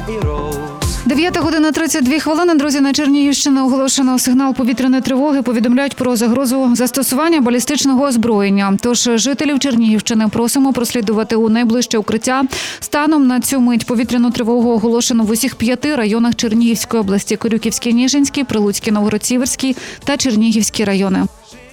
9:32. Друзі, на Чернігівщині оголошено сигнал повітряної тривоги. Повідомляють про загрозу застосування балістичного озброєння. Тож жителів Чернігівщини просимо прослідувати у найближче укриття. Станом на цю мить повітряну тривогу оголошено в усіх 5 районах Чернігівської області: Корюківський, Ніжинський, Прилуцький, Новгород-Сіверський та Чернігівський райони.